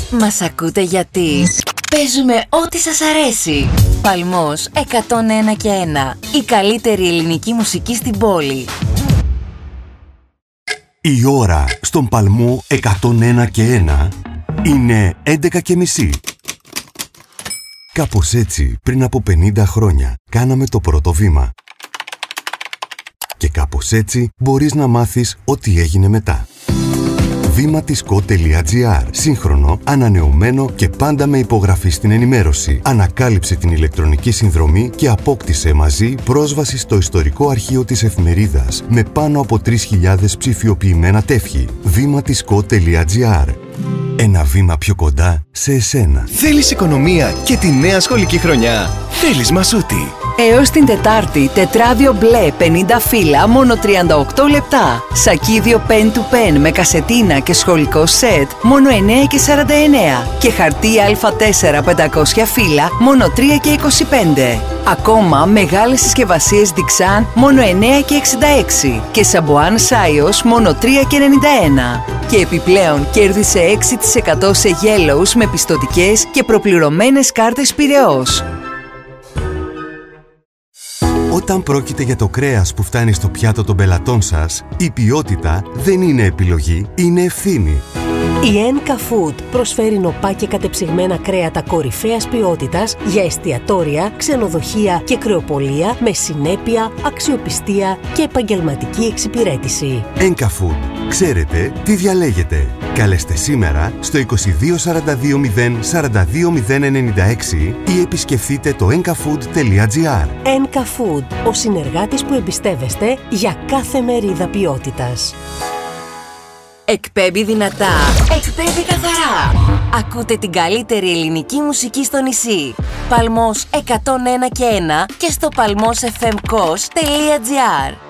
Μας ακούτε γιατί παίζουμε ό,τι σας αρέσει. Παλμός 101,1. Η καλύτερη ελληνική μουσική στην πόλη. Η ώρα στον Παλμό 101,1 είναι 11:30. Κάπως έτσι, πριν από 50 χρόνια, κάναμε το πρώτο βήμα. Και κάπως έτσι μπορείς να μάθεις ό,τι έγινε μετά. Βήματισκο.gr. Σύγχρονο, ανανεωμένο και πάντα με υπογραφή στην ενημέρωση. Ανακάλυψε την ηλεκτρονική συνδρομή και απόκτησε μαζί πρόσβαση στο ιστορικό αρχείο της εφημερίδας με πάνω από 3.000 ψηφιοποιημένα τεύχη. Βήματισκο.gr. Ένα βήμα πιο κοντά σε εσένα. Θέλεις οικονομία και τη νέα σχολική χρονιά? Θέλεις Μασούτη. Έως την Τετάρτη, τετράδιο μπλε 50 φύλλα, μόνο 38 λεπτά. Σακίδιο pen to pen με κασετίνα και σχολικό σετ, μόνο 9,49. Και χαρτί Α4 500 φύλλα, μόνο 3,25. Ακόμα μεγάλες συσκευασίες Dixan, μόνο 9,66. Και σαμπουάν Σάιος, μόνο 3,91. Και επιπλέον κέρδισε 6% σε Yellows με πιστωτικές και προπληρωμένες κάρτες Πειραιώς. Όταν πρόκειται για το κρέας που φτάνει στο πιάτο των πελατών σας, η ποιότητα δεν είναι επιλογή, είναι ευθύνη. Η Enka Food προσφέρει νοπά και κατεψυγμένα κρέατα κορυφαίας ποιότητας για εστιατόρια, ξενοδοχεία και κρεοπολία με συνέπεια, αξιοπιστία και επαγγελματική εξυπηρέτηση. Enka Food. Ξέρετε τι διαλέγετε. Καλέστε σήμερα στο 22 42 0 42 096 ή επισκεφτείτε το enkafood.gr. Enka Food, ο συνεργάτης που εμπιστεύεστε για κάθε μερίδα ποιότητας. Εκπέμπει δυνατά, εκπέμπει καθαρά. Ακούτε την καλύτερη ελληνική μουσική στο νησί. Παλμός 101,1 και στο palmosfmkos.gr.